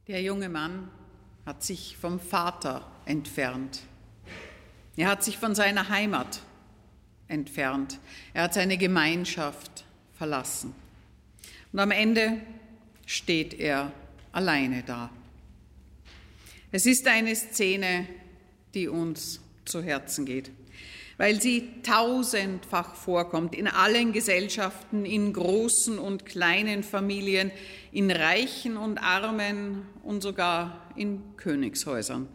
Der junge Mann hat sich vom Vater entfernt. Er hat sich von seiner Heimat entfernt. Er hat seine Gemeinschaft verlassen. Und am Ende steht er alleine da. Es ist eine Szene, die uns zu Herzen geht, weil sie tausendfach vorkommt in allen Gesellschaften, in großen und kleinen Familien, in Reichen und Armen und sogar in Königshäusern.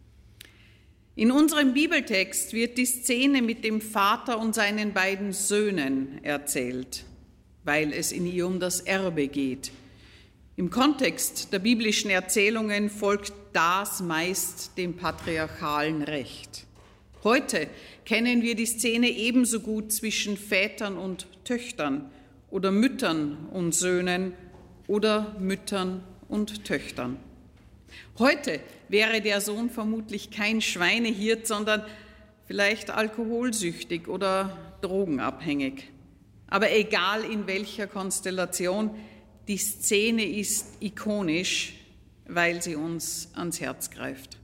In unserem Bibeltext wird die Szene mit dem Vater und seinen beiden Söhnen erzählt, weil es in ihr um das Erbe geht. Im Kontext der biblischen Erzählungen folgt das meist dem patriarchalen Recht. Heute kennen wir die Szene ebenso gut zwischen Vätern und Töchtern oder Müttern und Söhnen oder Müttern und Töchtern. Heute wäre der Sohn vermutlich kein Schweinehirt, sondern vielleicht alkoholsüchtig oder drogenabhängig. Aber egal in welcher Konstellation, die Szene ist ikonisch, weil sie uns ans Herz greift.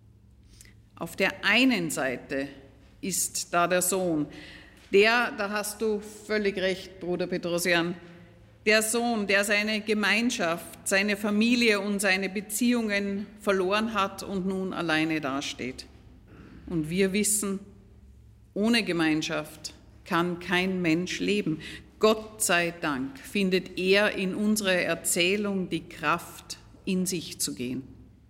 Auf der einen Seite ist da der Sohn, da hast du völlig recht, Bruder Petrosian, der Sohn, der seine Gemeinschaft, seine Familie und seine Beziehungen verloren hat und nun alleine dasteht. Und wir wissen, ohne Gemeinschaft kann kein Mensch leben. Gott sei Dank findet er in unserer Erzählung die Kraft, in sich zu gehen.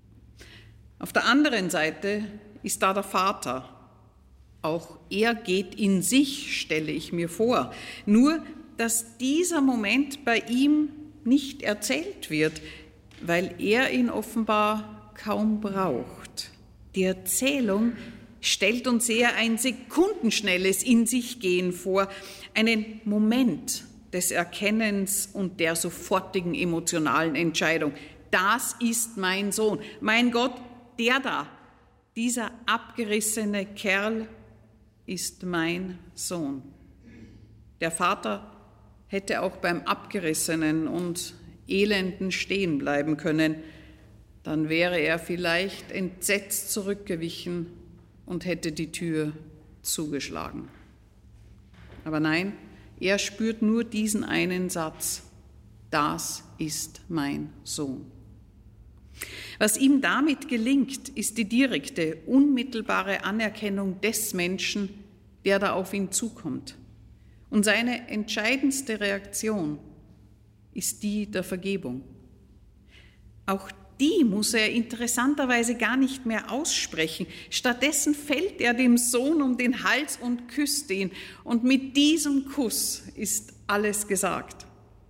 Auf der anderen Seite ist da der Vater. Auch er geht in sich, stelle ich mir vor. Nur, dass dieser Moment bei ihm nicht erzählt wird, weil er ihn offenbar kaum braucht. Die Erzählung stellt uns eher ein sekundenschnelles In sich gehen vor, einen Moment des Erkennens und der sofortigen emotionalen Entscheidung. Das ist mein Sohn. Mein Gott, der da, dieser abgerissene Kerl ist mein Sohn. Der Vater hätte auch beim Abgerissenen und Elenden stehen bleiben können. Dann wäre er vielleicht entsetzt zurückgewichen und hätte die Tür zugeschlagen. Aber nein, er spürt nur diesen einen Satz: Das ist mein Sohn. Was ihm damit gelingt, ist die direkte, unmittelbare Anerkennung des Menschen, der da auf ihn zukommt. Und seine entscheidendste Reaktion ist die der Vergebung. Auch die muss er interessanterweise gar nicht mehr aussprechen. Stattdessen fällt er dem Sohn um den Hals und küsst ihn. Und mit diesem Kuss ist alles gesagt.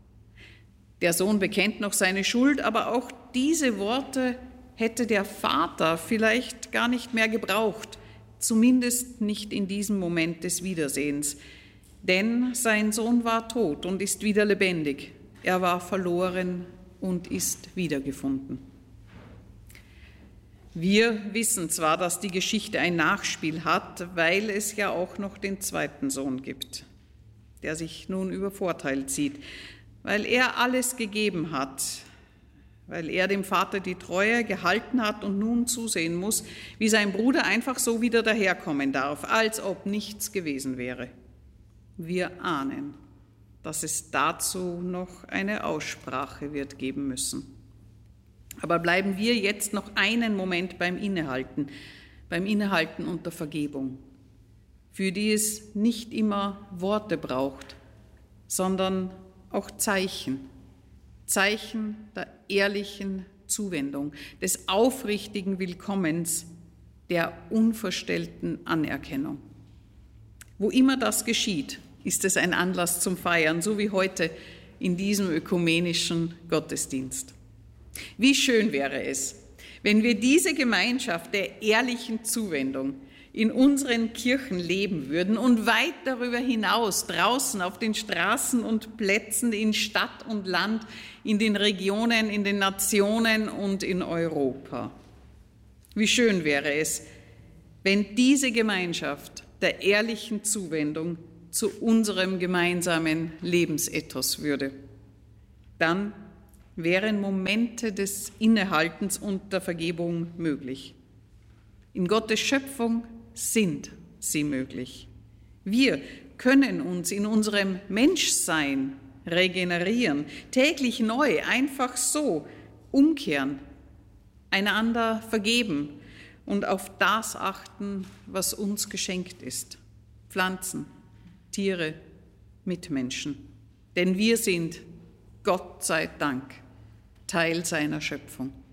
Der Sohn bekennt noch seine Schuld, aber auch diese Worte hätte der Vater vielleicht gar nicht mehr gebraucht, zumindest nicht in diesem Moment des Wiedersehens. Denn sein Sohn war tot und ist wieder lebendig. Er war verloren und ist wiedergefunden. Wir wissen zwar, dass die Geschichte ein Nachspiel hat, weil es ja auch noch den zweiten Sohn gibt, der sich nun übervorteilt sieht, weil er alles gegeben hat, weil er dem Vater die Treue gehalten hat und nun zusehen muss, wie sein Bruder einfach so wieder daherkommen darf, als ob nichts gewesen wäre. Wir ahnen, dass es dazu noch eine Aussprache wird geben müssen. Aber bleiben wir jetzt noch einen Moment beim Innehalten und der Vergebung, für die es nicht immer Worte braucht, sondern auch Zeichen der ehrlichen Zuwendung, des aufrichtigen Willkommens, der unverstellten Anerkennung. Wo immer das geschieht, ist es ein Anlass zum Feiern, so wie heute in diesem ökumenischen Gottesdienst. Wie schön wäre es, wenn wir diese Gemeinschaft der ehrlichen Zuwendung in unseren Kirchen leben würden und weit darüber hinaus draußen auf den Straßen und Plätzen in Stadt und Land, in den Regionen, in den Nationen und in Europa. Wie schön wäre es, wenn diese Gemeinschaft der ehrlichen Zuwendung zu unserem gemeinsamen Lebensethos würde. Dann wären Momente des Innehaltens und der Vergebung möglich. In Gottes Schöpfung sind sie möglich. Wir können uns in unserem Menschsein regenerieren, täglich neu, einfach so umkehren, einander vergeben und auf das achten, was uns geschenkt ist. Pflanzen, Tiere, Mitmenschen. Denn wir sind, Gott sei Dank, Teil seiner Schöpfung.